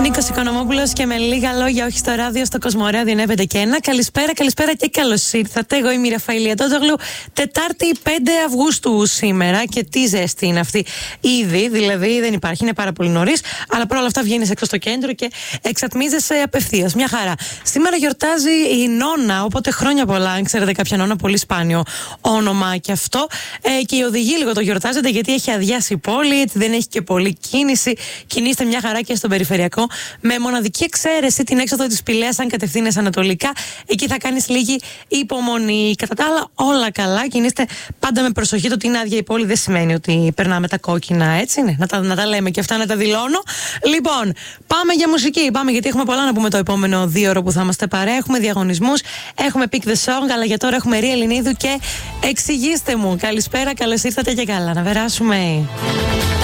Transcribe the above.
Νίκος Οικονομόπουλος και με λίγα λόγια, όχι στο ράδιο, στο Κοσμοράδιο 951. Καλησπέρα και καλώς ήρθατε. Εγώ είμαι η Ραφαήλ Τότζογλου. Τετάρτη 5 Αυγούστου σήμερα και τι ζέστη είναι αυτή ήδη, δηλαδή δεν υπάρχει, είναι πάρα πολύ νωρίς. Αλλά παρόλα αυτά βγαίνεις έξω στο κέντρο και εξατμίζεσαι απευθείας. Μια χαρά. Σήμερα γιορτάζει η Νόνα, οπότε χρόνια πολλά. Αν ξέρετε κάποια Νόνα, πολύ σπάνιο όνομα και αυτό. Και οι οδηγοί λίγο το γιορτάζετε γιατί έχει αδειάσει η πόλη, έτσι δεν έχει και πολλή κίνηση. Κινείστε μια χαρά και στον περιφερειακό. Με μοναδική εξαίρεση την έξοδο της Πηλαίας, αν κατευθύνεσαι ανατολικά, εκεί θα κάνεις λίγη υπομονή. Κατά τα άλλα, όλα καλά. Κινείστε πάντα με προσοχή. Το ότι είναι άδεια η πόλη δεν σημαίνει ότι περνάμε τα κόκκινα, έτσι είναι. Να τα λέμε και αυτά, να τα δηλώνω. Λοιπόν, πάμε για μουσική. Πάμε γιατί έχουμε πολλά να πούμε το επόμενο 2 ώρο που θα είμαστε παρέα. Έχουμε διαγωνισμούς, έχουμε Pick the Song, αλλά για τώρα έχουμε Ρία Ελληνίδου και Εξηγήστε μου. Καλησπέρα, καλώς ήρθατε και καλά. Να περάσουμε.